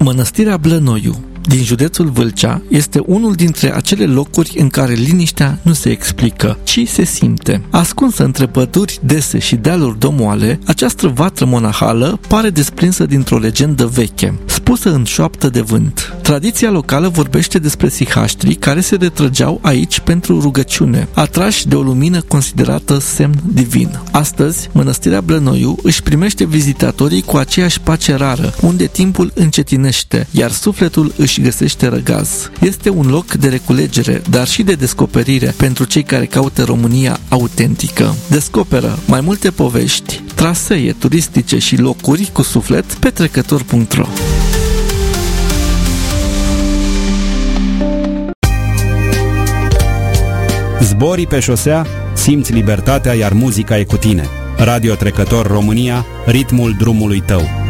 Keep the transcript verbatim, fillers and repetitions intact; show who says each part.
Speaker 1: Mănăstirea Blănoiu din județul Vâlcea este unul dintre acele locuri în care liniștea nu se explică, ci se simte. Ascunsă între păduri dese și dealuri domoale, această vatră monahală pare desprinsă dintr-o legendă veche, spusă în șoaptă de vânt. Tradiția locală vorbește despre sihaștrii care se retrăgeau aici pentru rugăciune, atrași de o lumină considerată semn divin. Astăzi, Mănăstirea Blănoiu își primește vizitatorii cu aceeași pace rară, unde timpul încetinește, iar sufletul își găsește răgaz. Este un loc de reculegere, dar și de descoperire pentru cei care caută România autentică. Descoperă mai multe povești, trasee turistice și locuri cu suflet pe trecător punct ro.
Speaker 2: Zborii pe șosea, simți libertatea, iar muzica e cu tine. Radio Trecător România, ritmul drumului tău.